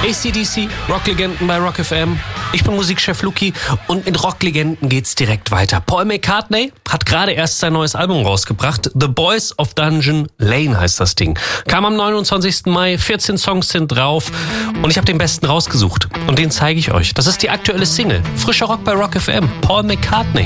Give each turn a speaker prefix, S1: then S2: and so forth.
S1: AC/DC, Rocklegenden bei Rock FM. Ich bin Musikchef Luki und mit Rocklegenden geht's direkt weiter. Paul McCartney hat gerade erst sein neues Album rausgebracht. The Boys of Dungeon Lane heißt das Ding. Kam am 29. Mai, 14 Songs sind drauf und ich habe den besten rausgesucht. Und den zeige ich euch. Das ist die aktuelle Single. Frischer Rock bei Rock FM. Paul McCartney.